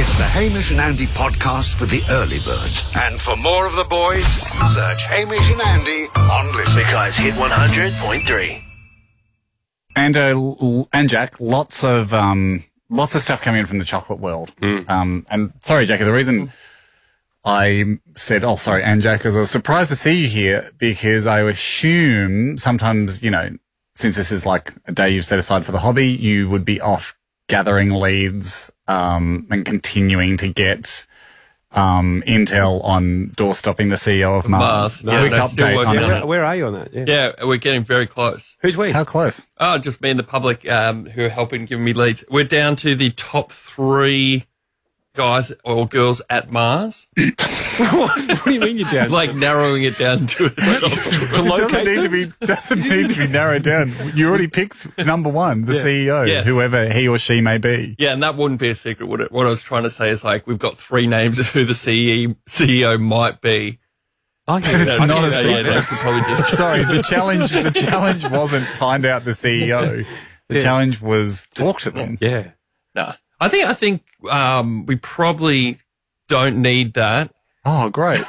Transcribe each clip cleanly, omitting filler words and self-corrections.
It's the Hamish and Andy podcast for the early birds. And for more of the boys, search Hamish and Andy on Listen. Because Hit 100.3. And Jack, lots of stuff coming in from the chocolate world. And sorry, Jackie, the reason I said, oh, sorry, and Jack, is I was surprised to see you here because I assume sometimes, you know, since this is like a day you've set aside for the hobby, you would be off gathering leads and continuing to get intel on doorstopping the CEO of Mars. No, Quick update on it. Where are you on that? Yeah, we're getting very close. Who's we? How close? Oh, just me and the public who are helping give me leads. We're down to the top 3 guys or girls at Mars. What do you mean you're down? Like narrowing it down to a top 3. It doesn't need to be narrowed down. You already picked number one, the CEO, Yes. whoever he or she may be. Yeah, and that wouldn't be a secret, would it? What I was trying to say is like we've got 3 names of who the CEO might be. It's not a secret. Yeah, could probably just Sorry, the challenge wasn't find out the CEO. The challenge was talk to them. Yeah. No. I think we probably don't need that. Oh, great.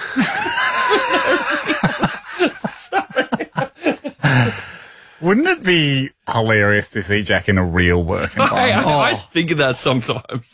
Wouldn't it be hilarious to see Jack in a real work environment? I think of that sometimes.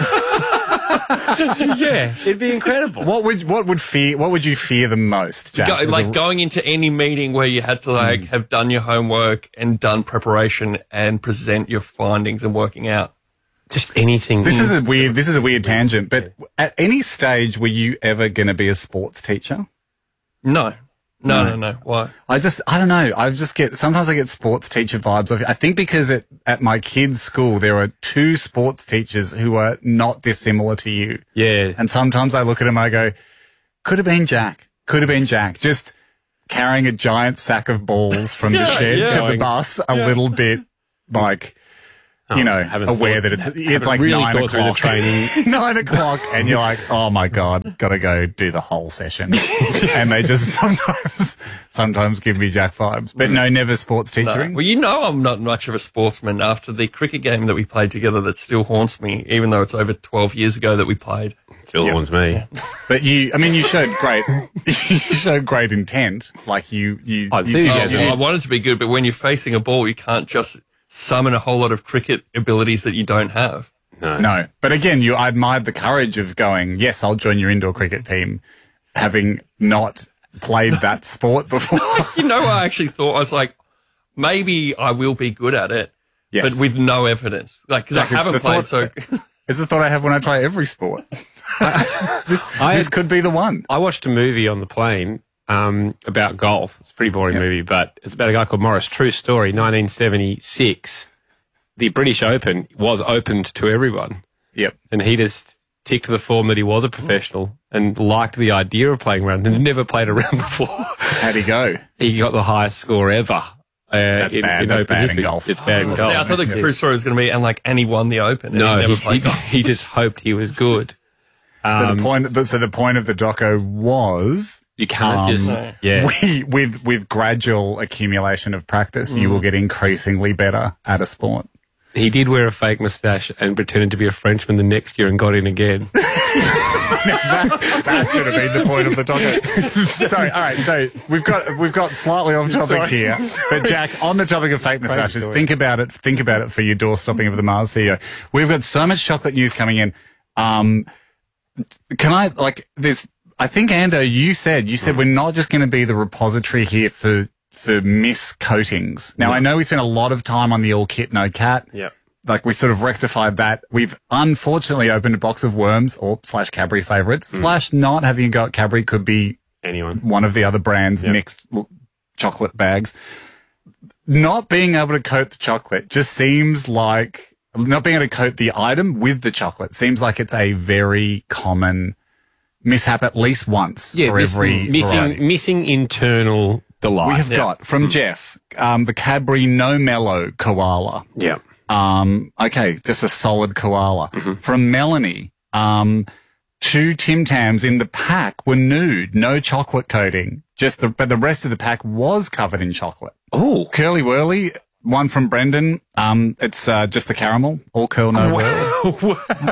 Yeah, it'd be incredible. What would you fear the most, Jack? Going into any meeting where you had to have done your homework and done preparation and present your findings and working out. Just anything. This is a weird tangent, but at any stage were you ever going to be a sports teacher? No. Why? I don't know. Sometimes I get sports teacher vibes. I think because at my kids' school, there are 2 sports teachers who are not dissimilar to you. Yeah. And sometimes I look at them and I go, could have been Jack. Just carrying a giant sack of balls from the shed to the bus a little bit like, aware that it's like really 9 thought through the o'clock. training. 9 o'clock and you're like, oh my God, gotta go do the whole session. And they just sometimes give me Jack vibes. But no, never sports teaching. No. Well, I'm not much of a sportsman after the cricket game that we played together that still haunts me, even though it's over 12 years ago that we played. Still haunts me. But you showed great intent. Like you I wanted to be good, but when you're facing a ball, you can't just summon a whole lot of cricket abilities that you don't have. No. But again, I admired the courage of going, yes, I'll join your indoor cricket team, having not played that sport before. I actually thought, I was like, maybe I will be good at it, but with no evidence. Like, because I haven't played, so... It's the thought I have when I try every sport. This could be the one. I watched a movie on the plane about golf. It's a pretty boring movie, but it's about a guy called Morris. True story, 1976. The British Open was opened to everyone. Yep. And he just ticked the form that he was a professional and liked the idea of playing around and never played around before. How'd he go? He got the highest score ever. That's bad. That's bad in golf. It's bad in golf. I thought the true story was going to be, and he won the Open. And No, he never played golf. he just hoped he was good. So the point of the doco was You can't with gradual accumulation of practice, you will get increasingly better at a sport. He did wear a fake moustache and pretended to be a Frenchman the next year and got in again. That should have been the point of the doco. Sorry, all right. So we've got slightly off topic here, but Jack, on the topic of fake moustaches, think about it for your doorstopping of the Mars CEO. We've got so much chocolate news coming in. Can I I think, Ando, you said we're not just going to be the repository here for miscoatings. Now, I know we spent a lot of time on the all kit, no cat. Yeah. Like, we sort of rectified that. We've unfortunately opened a box of worms or / Cadbury favorites / not having a go at Cadbury could be one of the other brands mixed chocolate bags. Not being able to coat the chocolate just seems like not being able to coat the item with the chocolate seems like it's a very common mishap at least once for every variety. Missing internal delight. We have got from Jeff the Cadbury No Mellow Koala. Yeah. Okay, just a solid koala. From Melanie, 2 Tim Tams in the pack were nude, no chocolate coating. But the rest of the pack was covered in chocolate. Oh, Curly Whirly, one from Brendan. It's just the caramel, all curl, no whirl. wow.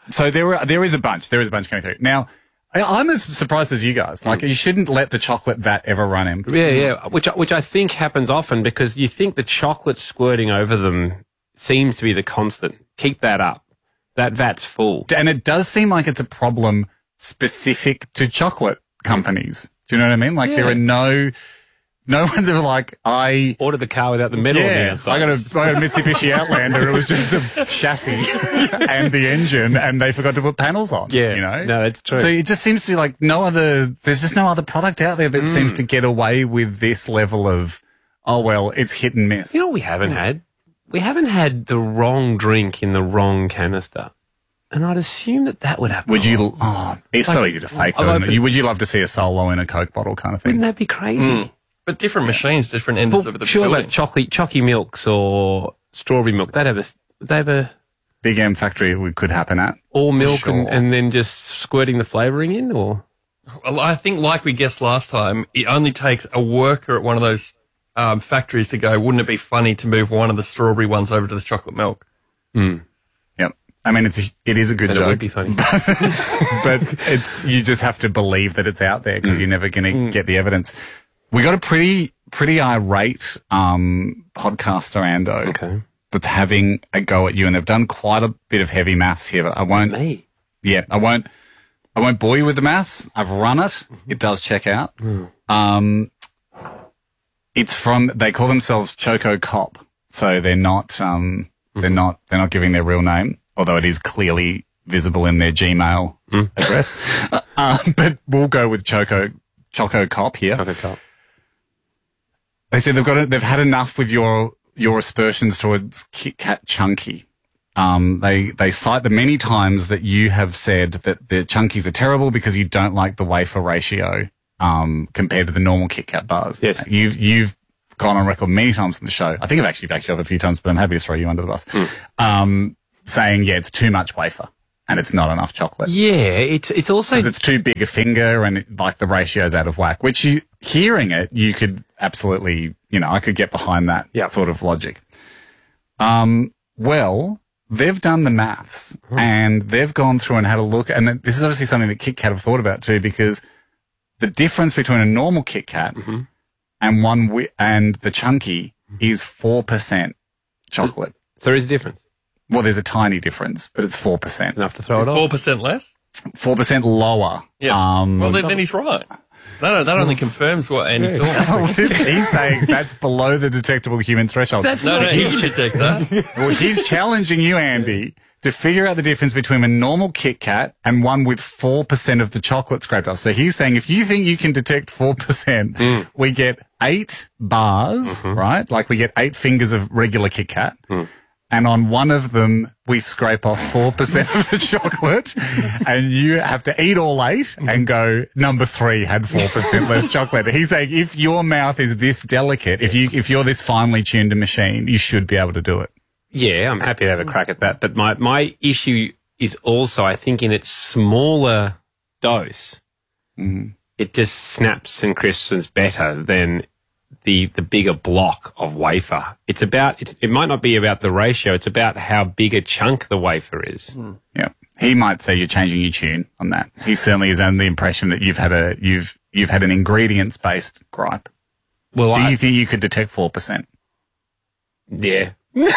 So there is a bunch. There is a bunch coming through. Now, I'm as surprised as you guys. Like, you shouldn't let the chocolate vat ever run empty. Yeah. Which I think happens often because you think the chocolate squirting over them seems to be the constant. Keep that up. That vat's full. And it does seem like it's a problem specific to chocolate companies. Do you know what I mean? Like, there are no one's ever like, I ordered the car without the metal on the outside. I got a Mitsubishi Outlander. It was just a chassis and the engine, and they forgot to put panels on. Yeah. You know? No, that's true. So it just seems to be like there's just no other product out there that seems to get away with this level of, oh, well, it's hit and miss. You know what we haven't had? We haven't had the wrong drink in the wrong canister. And I'd assume that would happen. Would you, it's so easy to fake, though, isn't it? Would you love to see a solo in a Coke bottle kind of thing? Wouldn't that be crazy? But different machines, different ends of the sure, building. like chocky milks or strawberry milk, they'd have a Big M factory it could happen at. all milk Sure. and then just squirting the flavouring in, or Well, I think, like we guessed last time, it only takes a worker at one of those factories to go, wouldn't it be funny to move one of the strawberry ones over to the chocolate milk? Yep. I mean, it is a good it joke. would be funny. But you just have to believe that it's out there because you're never going to get the evidence. We got a pretty irate podcaster, Ando, Okay. that's having a go at you, and they've done quite a bit of heavy maths here. But I won't. Me. Yeah, I won't bore you with the maths. I've run it. It does check out. It's from. They call themselves Choco Cop, so they're not. They're not giving their real name, although it is clearly visible in their Gmail address. But we'll go with Choco Cop here. Choco Cop. They said they've had enough with your aspersions towards Kit Kat Chunky. They cite the many times that you have said that the Chunkies are terrible because you don't like the wafer ratio compared to the normal Kit Kat bars. Yes. You've gone on record many times on the show. I think I've actually backed you up a few times, but I'm happy to throw you under the bus. Saying, yeah, it's too much wafer and it's not enough chocolate. Yeah, it's also 'Cause it's too big a finger and like the ratio's out of whack, which hearing it, you could absolutely, I could get behind that sort of logic. Well, they've done the maths and they've gone through and had a look. And this is obviously something that Kit Kat have thought about too, because the difference between a normal Kit Kat and and the Chunky is 4% chocolate. so there is a difference. Well, there's a tiny difference, but it's 4%. Enough to throw it off. 4% less? 4% lower. Yeah. Well, then he's right. That only confirms what Andy thought. He's saying that's below the detectable human threshold. No, he should detect that. Well, he's challenging you, Andy, to figure out the difference between a normal Kit Kat and one with 4% of the chocolate scraped off. So he's saying if you think you can detect 4%, we get 8 bars, right? Like we get 8 fingers of regular Kit Kat. And on one of them, we scrape off 4% of the chocolate, and you have to eat all 8 and go, number 3 had 4% less chocolate. He's saying if your mouth is this delicate, if you're this finely tuned a machine, you should be able to do it. Yeah, I'm happy to have a crack at that. But my issue is also, I think, in its smaller dose, it just snaps and crisps better than the bigger block of wafer. It might not be about the ratio, it's about how big a chunk the wafer is. Yeah. He might say you're changing your tune on that. He certainly is under the impression that you've had an ingredients based gripe. Well, Do you think you could detect 4%? Yeah.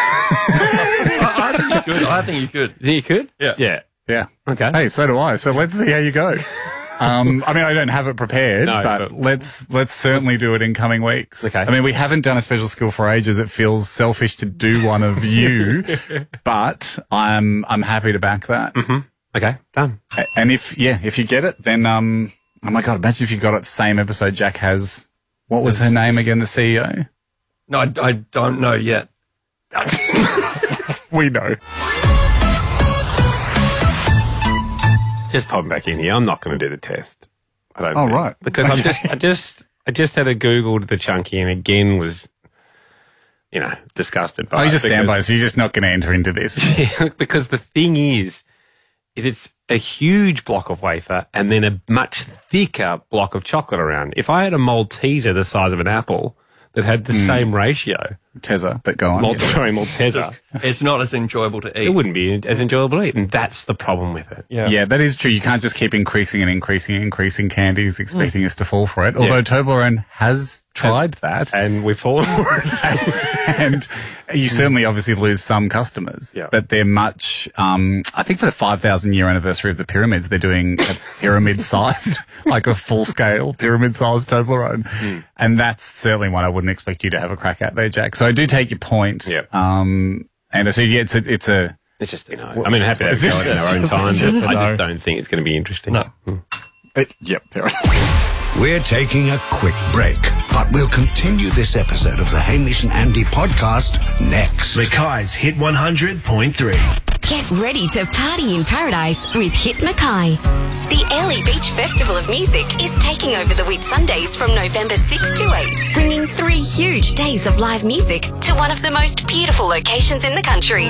I think you could. I think you could. You could? Yeah. Yeah. Yeah. Okay. Hey, so do I. So let's see how you go. I mean, I don't have it prepared, No, but let's certainly do it in coming weeks. Okay. I mean, we haven't done a special skill for ages. It feels selfish to do one of you, but I'm happy to back that. Okay, done. And if you get it, then oh my god, imagine if you got it same episode Jack has. What was her name again? The CEO. No, I don't know yet. We know. Just pop back in here. I'm not going to do the test. I don't Oh, think. right. Because I just had a Googled the Chunky and again was, disgusted by Oh, it. you just stand by, because- so you're just not going to enter into this. because the thing is it's a huge block of wafer and then a much thicker block of chocolate around. If I had a Malteser the size of an apple that had the same ratio, Malteser, but go on. Malteser. It's not as enjoyable to eat. It wouldn't be as enjoyable to eat, and that's the problem with it. Yeah, that is true. You can't just keep increasing candies, expecting us to fall for it. Although Toblerone has tried that. And we've fallen for it. And you certainly obviously lose some customers. Yeah. But they're much, I think for the 5,000 year anniversary of the pyramids, they're doing a pyramid-sized, like a full-scale pyramid-sized Toblerone. And that's certainly one I wouldn't expect you to have a crack at there, Jack. So I do take your point. Yeah. And so, yeah, it's a It's just a no. I mean, happy to have it in our own time. I just don't think it's going to be interesting. No. Yep, fair enough. We're taking a quick break, but we'll continue this episode of the Hamish and Andy podcast next. Mackay's Hit 100.3. Get ready to party in paradise with Hit Mackay. The Early Beach Festival of Music is taking over the Whitsundays from November 6 to 8, bringing 3 huge days of live music to one of the most beautiful locations in the country.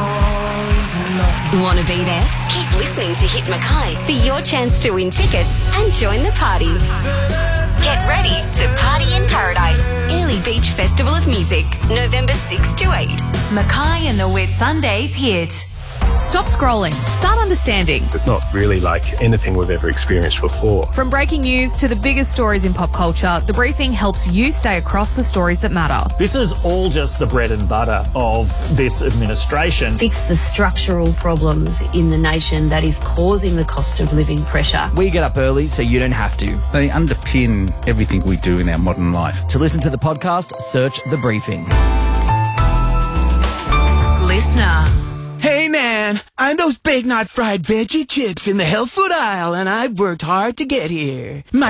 Want to be there? Keep listening to Hit Mackay for your chance to win tickets and join the party. Get ready to party in paradise. Early Beach Festival of Music, November 6 to 8. Mackay and the Whitsundays hit. Stop scrolling. Start understanding. It's not really like anything we've ever experienced before. From breaking news to the biggest stories in pop culture, The Briefing helps you stay across the stories that matter. This is all just the bread and butter of this administration. Fix the structural problems in the nation that is causing the cost of living pressure. We get up early so you don't have to. They underpin everything we do in our modern life. To listen to the podcast, search The Briefing. Listener. Hey man, I'm those Big Knot fried veggie chips in the health food aisle and I've worked hard to get here.